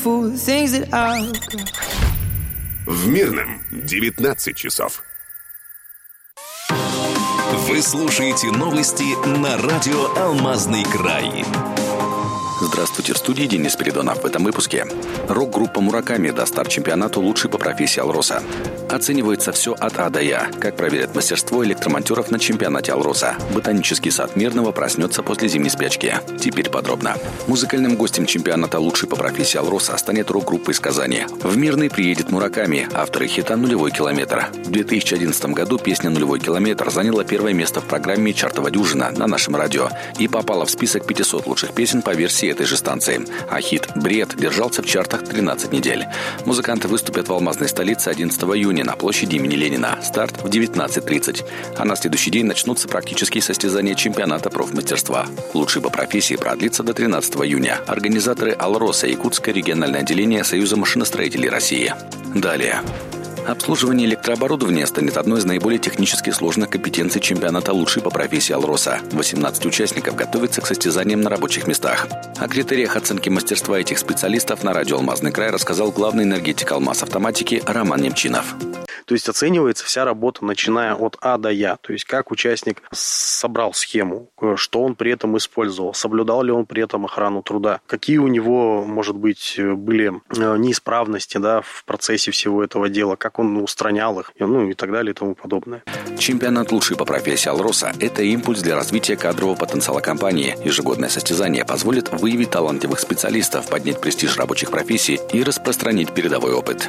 В Мирном 19 часов. Вы слушаете новости на радио «Алмазный край». Здравствуйте, в студии Денис Спиридонов. В этом выпуске. Рок-группа «Мураками» даст старт чемпионату «Лучший по профессии Алроса». Оценивается все от А до Я. Как проверят мастерство электромонтеров на чемпионате Алроса. Ботанический сад Мирного проснется после зимней спячки. Теперь подробно. Музыкальным гостем чемпионата «Лучший по профессии Алроса» станет рок-группа из Казани. В Мирный приедет «Мураками», авторы хита «Нулевой километр». В 2011 году песня «Нулевой километр» заняла первое место в программе «Чартова дюжина» на нашем радио и попала в список 500 лучших песен по версии этой же станции. А хит «Бред» держался в чартах 13 недель. Музыканты выступят в алмазной столице 11 июня на площади имени Ленина. Старт в 19:30. А на следующий день начнутся практические состязания чемпионата профмастерства. «Лучший по профессии» продлится до 13 июня. Организаторы «Алроса» Якутское региональное отделение Союза машиностроителей России. Далее. Обслуживание электрооборудования станет одной из наиболее технически сложных компетенций чемпионата «Лучший по профессии Алроса». 18 участников готовятся к состязаниям на рабочих местах. О критериях оценки мастерства этих специалистов на радио «Алмазный край» рассказал главный энергетик «Алмаз Автоматики» Роман Немчинов. То есть оценивается вся работа, начиная от А до Я. То есть как участник собрал схему, что он при этом использовал, соблюдал ли он при этом охрану труда, какие у него, может быть, были неисправности, в процессе всего этого дела, как он устранял их, и так далее и тому подобное. Чемпионат «Лучший по профессии Алроса» – это импульс для развития кадрового потенциала компании. Ежегодное состязание позволит выявить талантливых специалистов, поднять престиж рабочих профессий и распространить передовой опыт.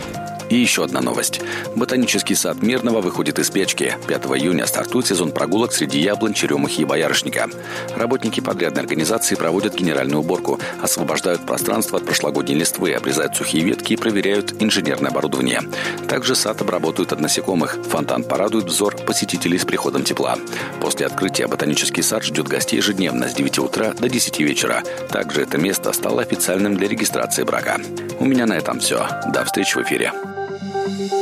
И еще одна новость. Ботанический сад Мирного выходит из печки. 5 июня стартует сезон прогулок среди яблонь, черемухи и боярышника. Работники подрядной организации проводят генеральную уборку, освобождают пространство от прошлогодней листвы, обрезают сухие ветки и проверяют инженерное оборудование. Также сад обработают от насекомых. Фонтан порадует взор посетителей с приходом тепла. После открытия ботанический сад ждет гостей ежедневно с 9 утра до 10 вечера. Также это место стало официальным для регистрации брака. У меня на этом все. До встречи в эфире.